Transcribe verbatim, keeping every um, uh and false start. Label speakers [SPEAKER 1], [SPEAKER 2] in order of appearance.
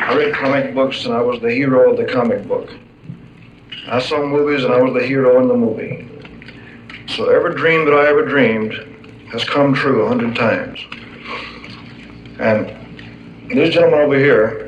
[SPEAKER 1] I read comic books and I was the hero of the comic book. I saw movies and I was the hero in the movie. So every dream that I ever dreamed has come true a hundred times. And this gentleman over here